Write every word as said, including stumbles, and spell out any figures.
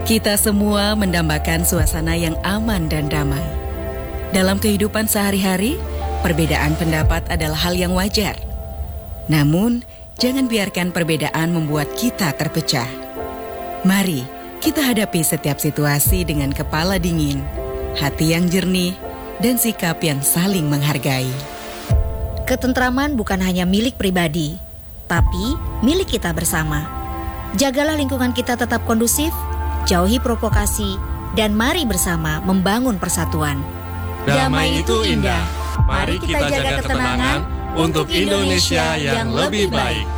Kita semua mendambakan suasana yang aman dan damai. Dalam kehidupan sehari-hari, perbedaan pendapat adalah hal yang wajar. Namun, jangan biarkan perbedaan membuat kita terpecah. Mari kita hadapi setiap situasi dengan kepala dingin, hati yang jernih, dan sikap yang saling menghargai. Ketentraman bukan hanya milik pribadi, tapi milik kita bersama. Jagalah lingkungan kita tetap kondusif, jauhi provokasi, dan mari bersama membangun persatuan. Damai itu indah. Mari kita jaga ketenangan untuk Indonesia yang lebih baik.